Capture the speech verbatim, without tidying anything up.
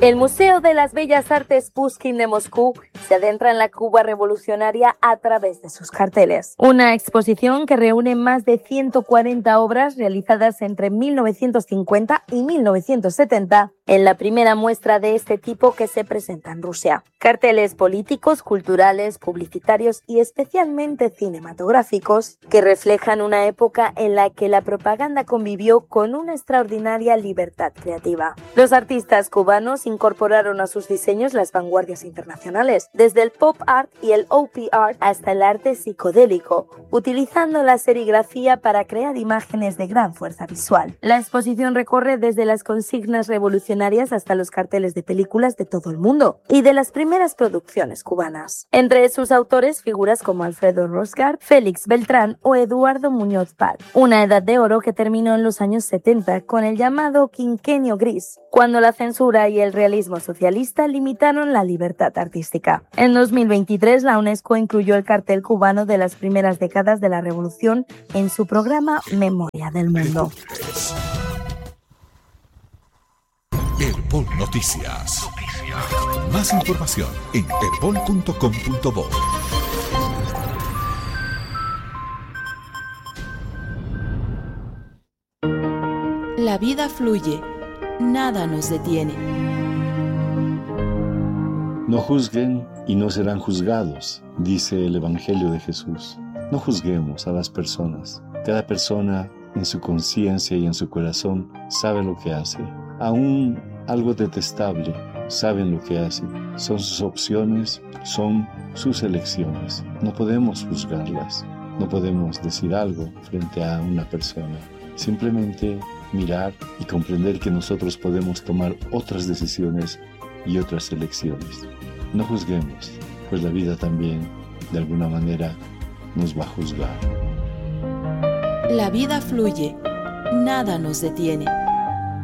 El Museo de las Bellas Artes Pushkin de Moscú se adentra en la Cuba revolucionaria a través de sus carteles. Una exposición que reúne más de ciento cuarenta obras realizadas entre mil novecientos cincuenta y mil novecientos setenta en la primera muestra de este tipo que se presenta en Rusia. Carteles políticos, culturales, publicitarios y especialmente cinematográficos que reflejan una época en la que la propaganda convivió con una extraordinaria libertad creativa. Los artistas cubanos incorporaron a sus diseños las vanguardias internacionales, desde el pop art y el O P art hasta el arte psicodélico, utilizando la serigrafía para crear imágenes de gran fuerza visual. La exposición recorre desde las consignas revolucionarias hasta los carteles de películas de todo el mundo y de las primeras producciones cubanas. Entre sus autores figuras como Alfredo Rosgart, Félix Beltrán o Eduardo Muñoz Pal. Una edad de oro que terminó en los años setenta con el llamado quinquenio gris, cuando la censura y el realismo socialista limitaron la libertad artística. En dos mil veintitrés, la UNESCO incluyó el cartel cubano de las primeras décadas de la revolución en su programa Memoria del Mundo. Herbol Noticias. Noticias. Más información en herbol punto com punto bo. La vida fluye, nada nos detiene. No juzguen y no serán juzgados, dice el Evangelio de Jesús. No juzguemos a las personas. Cada persona en su conciencia y en su corazón sabe lo que hace. Aún algo detestable, saben lo que hacen. Son sus opciones, son sus elecciones. No podemos juzgarlas, no podemos decir algo frente a una persona. Simplemente mirar y comprender que nosotros podemos tomar otras decisiones y otras elecciones. No juzguemos, pues la vida también, de alguna manera, nos va a juzgar. La vida fluye, nada nos detiene.